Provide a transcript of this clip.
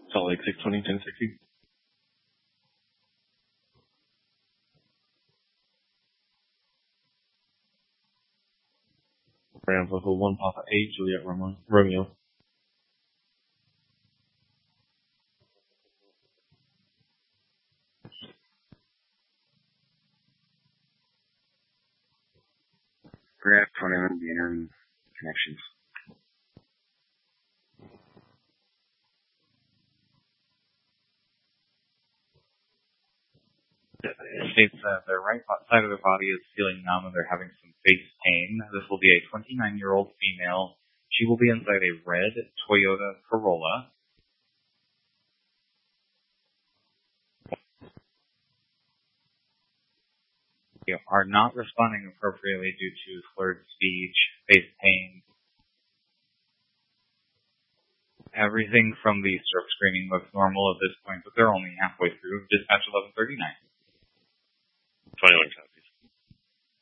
Salt Lake 620, 1060. Rams Local 1 Papa 8, Juliet Romeo. Graph 21, the interim connections. It states that their right side of their body is feeling numb and they're having some face pain. This will be a 29-year-old female. She will be inside a red Toyota Corolla. They are not responding appropriately due to slurred speech, face pain. Everything from the stroke screening looks normal at this point, but they're only halfway through. Dispatch 1139.